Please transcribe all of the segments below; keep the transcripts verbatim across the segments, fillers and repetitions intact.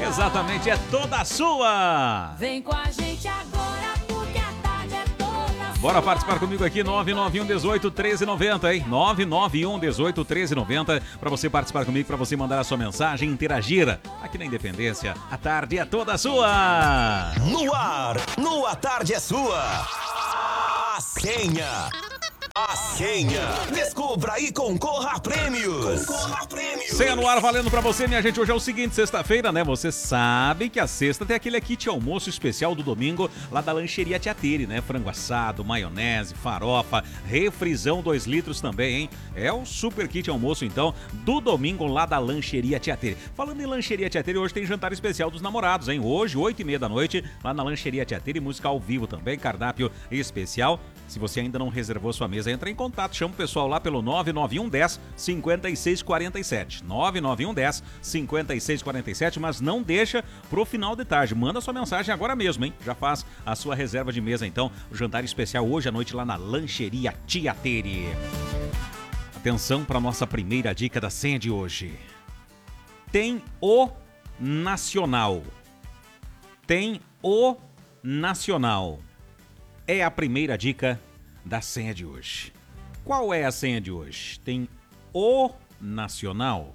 Exatamente, é toda sua. Vem com a gente agora, porque a tarde é toda sua. Bora participar comigo aqui, nove nove um, dezoito, treze, noventa, hein? nove nove um, dezoito, treze, noventa, pra você participar comigo, pra você mandar a sua mensagem, interagir. Aqui na Independência, a tarde é toda sua. No ar, no A Tarde é Sua. A senha. A senha. Descubra e concorra a prêmios. Concorra a prêmios. Senha no ar valendo pra você, minha gente. Hoje é o seguinte, sexta-feira, né? Você sabe que a sexta tem aquele kit almoço especial do domingo lá da Lancheria Tia Tere, né? Frango assado, maionese, farofa, refrisão dois litros também, hein? É o super kit almoço, então, do domingo lá da Lancheria Tia Tere. Falando em Lancheria Tia Tere, hoje tem jantar especial dos namorados, hein? Hoje, oito e meia da noite, lá na Lancheria Tia Tere, música ao vivo também, cardápio especial. Se você ainda não reservou sua mesa, entra em contato, chama o pessoal lá pelo nove nove um, dez, cinquenta e seis quarenta e sete. nove nove um, dez, cinquenta e seis quarenta e sete, mas não deixa pro final de tarde. Manda sua mensagem agora mesmo, hein? Já faz a sua reserva de mesa, então. O jantar especial hoje à noite lá na Lancheria Tia Tere. Atenção para nossa primeira dica da senha de hoje. Tem o Nacional. Tem o Nacional. É a primeira dica da senha de hoje. Qual é a senha de hoje? Tem o Nacional?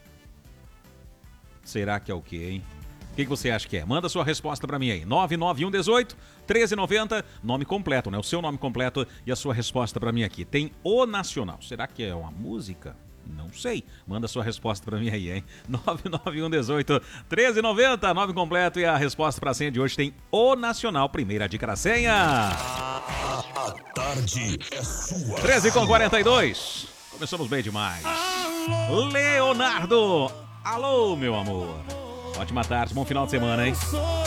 Será que é o quê, hein? O que, que você acha que é? Manda sua resposta pra mim aí. nove nove um, dezoito, treze, noventa. Nome completo, né? O seu nome completo e a sua resposta pra mim aqui. Tem o Nacional. Será que é uma música? Não sei. Manda sua resposta pra mim aí, hein? nove nove um, dezoito, treze, noventa. Nome completo e a resposta pra senha de hoje tem o Nacional. Primeira dica da senha. A tarde é sua. treze com quarenta e dois. Começamos bem demais. Leonardo. Alô, meu amor. Ótima tarde, bom final de semana, hein?